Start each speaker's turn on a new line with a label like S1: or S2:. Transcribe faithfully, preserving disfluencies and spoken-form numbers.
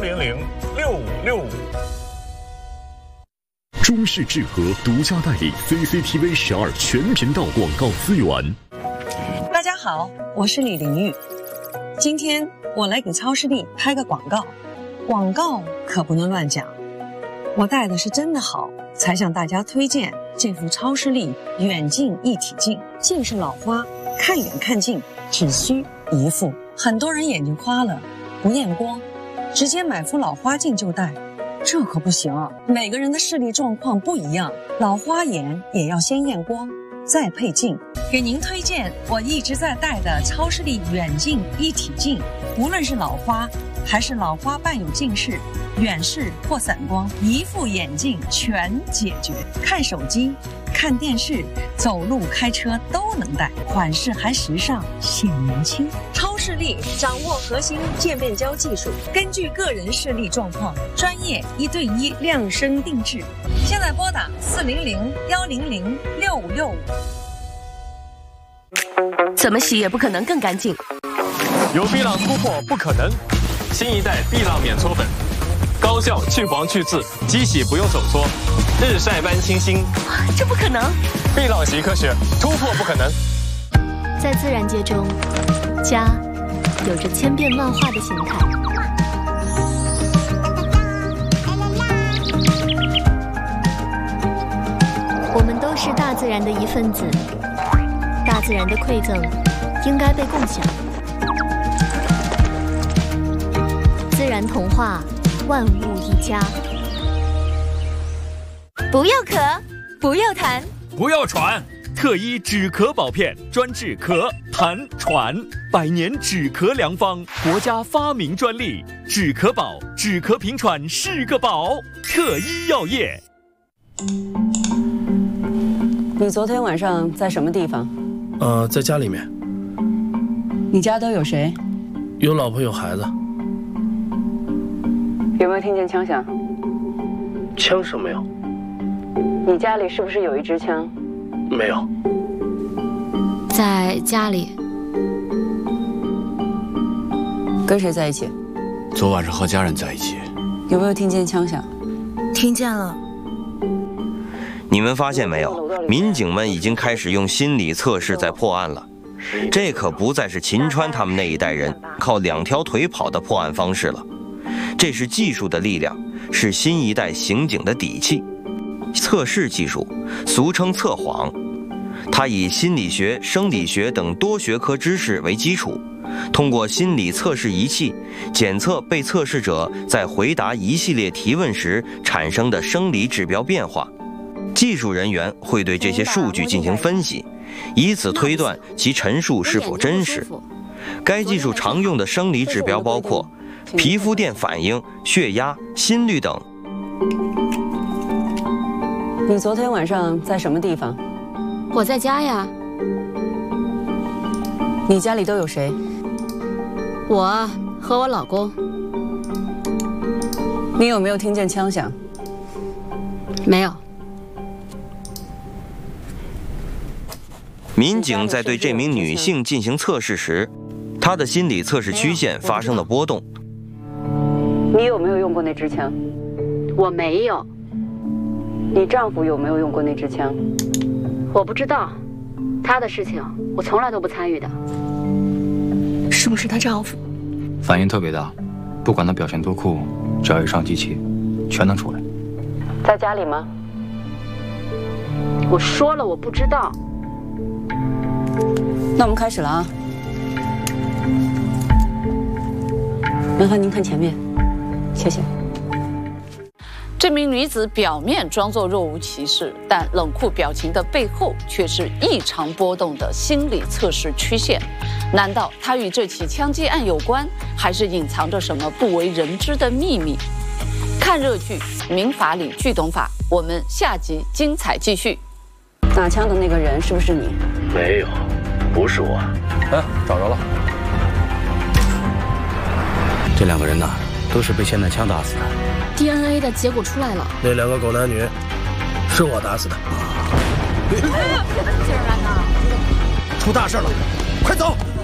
S1: 零零六五六五。
S2: 中视智和独家代理 C C T V 十二全频道广告资源。
S3: 大家好，我是李玲玉。今天我来给超视力拍个广告，广告可不能乱讲。我带的是真的好，才向大家推荐这副超视力远近一体镜。近视老花，看远看近只需一副。很多人眼睛花了，不验光，直接买副老花镜就戴。这可不行啊！每个人的视力状况不一样，老花眼也要先验光，再配镜。给您推荐我一直在戴的超视力远近一体镜，无论是老花还是老花伴有近视、远视或散光，一副眼镜全解决。看手机、看电视、走路、开车都能戴，款式还时尚，显年轻。超视力掌握核心渐变焦技术，根据个人视力状况，专业一对一量身定制。现在拨打四零零幺零零六五六五。
S4: 怎么洗也不可能更干净。
S1: 有碧浪突破不可能，新一代碧浪免搓粉，高效去黄去渍，机洗不用手搓，日晒般清新。
S4: 这不可能！
S1: 碧浪洗科学，突破不可能。
S5: 在自然界中，家有着千变万化的形态。我们都是大自然的一份子，大自然的馈赠应该被共享。自然童话，万物一家。
S4: 不要咳，不要痰，
S6: 不要喘。特医止咳宝片，专治咳、痰、喘，百年止咳良方，国家发明专利。止咳宝，止咳平喘是个宝。特医药业。
S7: 你昨天晚上在什么地方？
S8: 呃，在家里面。
S7: 你家都有谁？
S8: 有老婆有孩子。
S7: 有没有听见枪响？
S8: 枪声没有。
S7: 你家里是不是有一支枪？
S8: 没有。
S5: 在家里。
S7: 跟谁在一起？
S9: 昨晚上和家人在一起。
S7: 有没有听见枪响？
S4: 听见了。
S10: 你们发现没有？民警们已经开始用心理测试在破案了。这可不再是秦川他们那一代人靠两条腿跑的破案方式了。这是技术的力量，是新一代刑警的底气。测试技术，俗称测谎，它以心理学、生理学等多学科知识为基础，通过心理测试仪器检测被测试者在回答一系列提问时产生的生理指标变化。技术人员会对这些数据进行分析，以此推断其陈述是否真实。该技术常用的生理指标包括皮肤电反应、血压、心率等。
S7: 你昨天晚上在什么地方？
S5: 我在家呀。
S7: 你家里都有谁？
S5: 我和我老公。
S7: 你有没有听见枪响？
S5: 没有。
S10: 民警在对这名女性进行测试时，她的心理测试曲线发生了波动。
S7: 你有没有用过那支枪？
S5: 我没有。
S7: 你丈夫有没有用过那支枪？
S5: 我不知道，他的事情我从来都不参与的。
S4: 是不是她丈夫？
S9: 反应特别大，不管他表现多酷，只要一上机器，全能出来。
S7: 在家里吗？
S5: 我说了我不知道。
S7: 那我们开始了啊！麻烦您看前面，谢谢。
S11: 这名女子表面装作若无其事，但冷酷表情的背后却是异常波动的心理测试曲线。难道她与这起枪击案有关，还是隐藏着什么不为人知的秘密？看热剧《民法里剧懂法》，我们下集精彩继续。
S7: 拿枪的那个人是不是你？
S8: 没有，不是我。
S9: 哎，找着了。这两个人呢，都是被霰弹枪打死的。
S5: D N A 的结果出来了，
S8: 那两个狗男女是我打死的。
S5: 劲儿啊！
S8: 出大事了，快走！